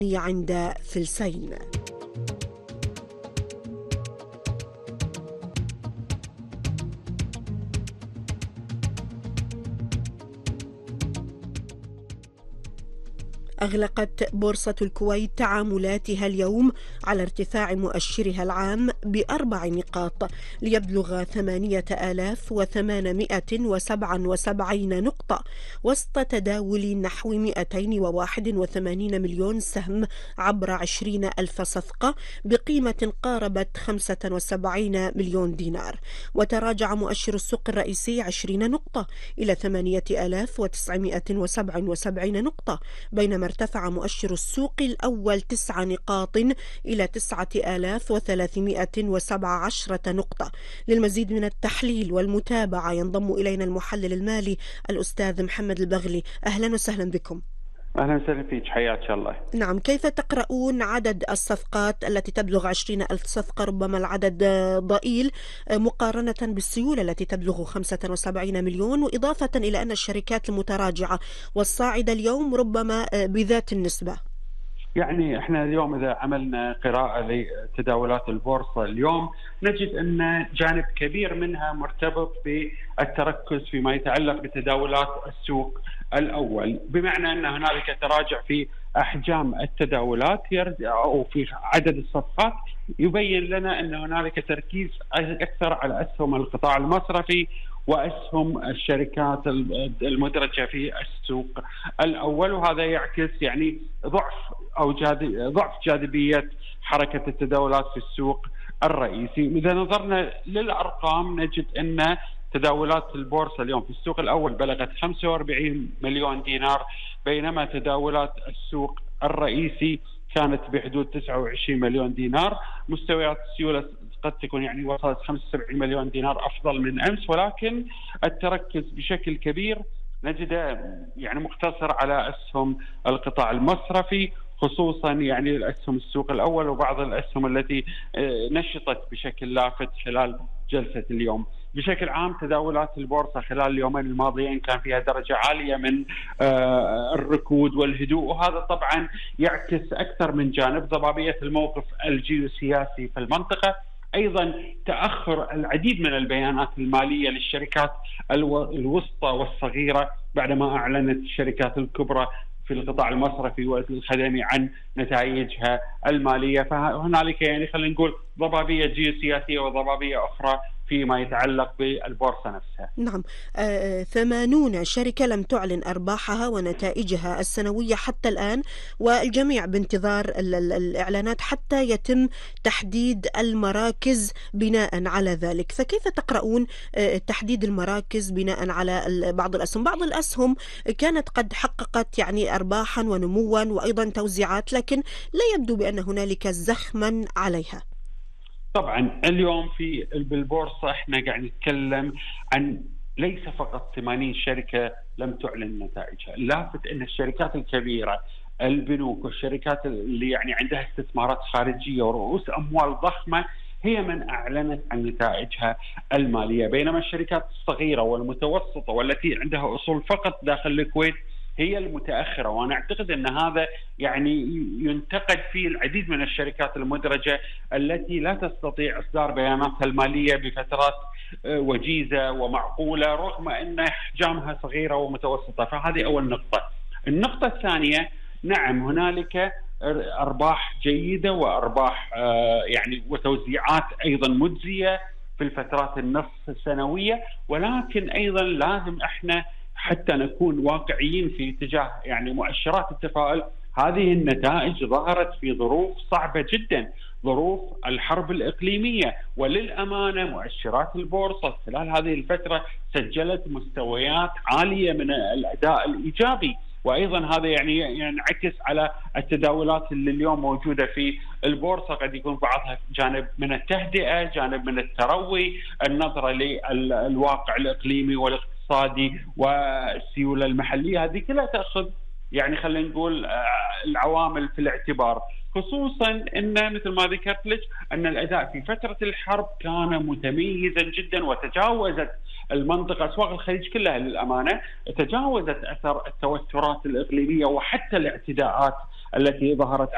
عند فلسين. أغلقت بورصة الكويت تعاملاتها اليوم على ارتفاع مؤشرها العام ب4 نقاط ليبلغ 8877 نقطة، وسط تداول نحو 281 مليون سهم عبر 20 ألف صفقة بقيمة قاربت 75 مليون دينار. وتراجع مؤشر السوق الرئيسي 20 نقطة إلى 8977 نقطة، بينما ارتفع مؤشر السوق الأول 9 نقاط إلى 9317 نقطة. للمزيد من التحليل والمتابعة ينضم إلينا المحلل المالي الأستاذ محمد البغلي. أهلا وسهلا بكم. أهلا وسهلا فيك، حياك الله. نعم، كيف تقرؤون عدد الصفقات التي تبلغ 20 ألف صفقة؟ ربما العدد ضئيل مقارنة بالسيولة التي تبلغ 75 مليون، وإضافة إلى أن الشركات المتراجعة والصاعدة اليوم ربما بذات النسبة. يعني احنا اليوم اذا عملنا قراءة لتداولات البورصة اليوم نجد ان جانب كبير منها مرتبط بالتركز فيما يتعلق بتداولات السوق الاول، بمعنى ان هنالك تراجع في احجام التداولات او في عدد الصفقات، يبين لنا ان هنالك تركيز اكثر على اسهم القطاع المصرفي وأسهم الشركات المدرجة في السوق الأول، وهذا يعكس يعني ضعف جاذبية حركة التداولات في السوق الرئيسي. إذا نظرنا للأرقام نجد أن تداولات البورصة اليوم في السوق الأول بلغت 45 مليون دينار، بينما تداولات السوق الرئيسي كانت بحدود 29 مليون دينار. مستويات السيولة قد تكون يعني وصلت 75 مليون دينار أفضل من أمس، ولكن التركز بشكل كبير نجده يعني مقتصر على أسهم القطاع المصرفي، خصوصا يعني الأسهم السوق الأول وبعض الأسهم التي نشطت بشكل لافت خلال جلسة اليوم. بشكل عام تداولات البورصة خلال اليومين الماضيين كان فيها درجة عالية من الركود والهدوء، وهذا طبعا يعكس أكثر من جانب: ضبابية الموقف الجيوسياسي في المنطقة، أيضا تأخر العديد من البيانات المالية للشركات الوسطى والصغيرة بعدما أعلنت الشركات الكبرى في القطاع المصرفي والخدمي عن نتائجها المالية. فهنالك يعني خلينا نقول ضبابية جيوسياسية وضبابية أخرى فيما يتعلق بالبورصة نفسها. نعم، 80 شركة لم تعلن أرباحها ونتائجها السنوية حتى الآن، والجميع بانتظار الإعلانات حتى يتم تحديد المراكز بناء على ذلك. فكيف تقرؤون تحديد المراكز بناء على بعض الأسهم؟ بعض الأسهم كانت قد حققت يعني أرباحا ونموا وأيضا توزيعات، لكن لا يبدو بأن هنالك زخما عليها. طبعا اليوم في بالبورصة احنا قاعد نتكلم عن ليس فقط 80 شركة لم تعلن نتائجها، اللافت ان الشركات الكبيرة، البنوك والشركات اللي يعني عندها استثمارات خارجية ورؤوس اموال ضخمة هي من اعلنت عن نتائجها المالية، بينما الشركات الصغيرة والمتوسطة والتي عندها اصول فقط داخل الكويت هي المتأخرة. وأنا أعتقد أن هذا يعني ينتقد فيه العديد من الشركات المدرجة التي لا تستطيع إصدار بياناتها المالية بفترات وجيزة ومعقولة رغم أن أحجامها صغيرة ومتوسطة. فهذه أول نقطة. النقطة الثانية، نعم هنالك أرباح جيدة وأرباح يعني وتوزيعات أيضا مجزية في الفترات النصف السنوية، ولكن أيضا لازم احنا حتى نكون واقعيين في اتجاه يعني مؤشرات التفاؤل. هذه النتائج ظهرت في ظروف صعبة جدا، ظروف الحرب الإقليمية، وللأمانة مؤشرات البورصة خلال هذه الفترة سجلت مستويات عالية من الأداء الإيجابي، وأيضا هذا يعني ينعكس على التداولات اللي اليوم موجودة في البورصة. قد يكون بعضها جانب من التهدئة، جانب من التروي، النظرة للواقع الإقليمي والاقتصادي والسيولة المحلية، هذه كلها تأخذ يعني خلينا نقول العوامل في الاعتبار، خصوصا ان مثل ما ذكرت لك ان الاداء في فتره الحرب كان متميزا جدا، وتجاوزت المنطقه اسواق الخليج كلها للامانه تجاوزت اثر التوترات الاقليميه وحتى الاعتداءات التي ظهرت